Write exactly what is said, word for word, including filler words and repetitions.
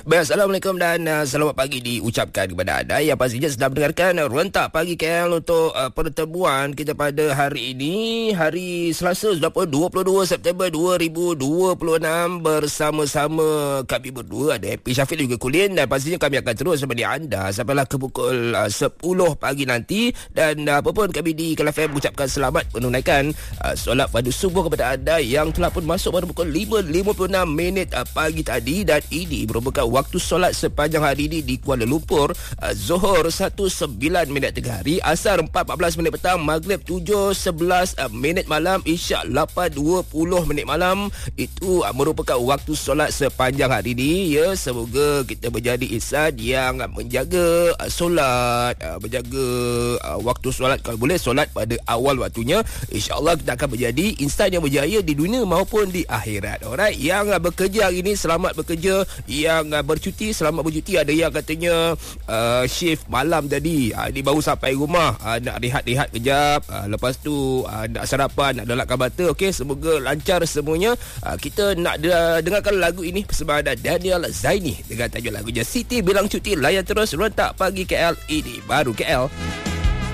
Baik, Assalamualaikum dan uh, selamat pagi diucapkan kepada anda yang pastinya sedang mendengarkan uh, Rentak Pagi K L untuk uh, pertemuan kita pada hari ini, hari Selasa dua puluh dua September dua ribu dua puluh enam, bersama-sama kami berdua, ada Happy Syafiq dan juga Kulin, dan pastinya kami akan terus menemani anda sampailah ke pukul uh, sepuluh pagi nanti. Dan uh, apa pun kami di K L F M mengucapkan selamat menunaikan uh, solat pada subuh kepada anda yang telah pun masuk pada pukul lima lima puluh enam minit uh, pagi tadi, dan ini merupakan waktu solat sepanjang hari ini di Kuala Lumpur. uh, Zuhur satu sembilan minit tengah hari, Asar empat empat belas minit petang, Maghrib tujuh sebelas uh, minit malam, Isyak lapan dua puluh minit malam. Itu uh, merupakan waktu solat sepanjang hari ini. Ya, semoga kita menjadi insan yang uh, menjaga uh, solat, uh, menjaga uh, waktu solat, kalau boleh solat pada awal waktunya. InsyaAllah kita akan menjadi insan yang berjaya di dunia maupun di akhirat. Alright, yang uh, bekerja hari ini selamat bekerja, yang uh, bercuti selamat bercuti. Ada yang katanya uh, shift malam tadi, uh, ini baru sampai rumah, uh, nak rehat-rehat kejap, uh, lepas tu uh, nak sarapan, nak delakkan mata. Okey, semoga lancar semuanya. uh, Kita nak de- dengarkan lagu ini persembahan Daniel Zaini dengan tajuk lagunya Siti Bilang Cuti. Layan terus Rentak Pagi K L, ini baru K L.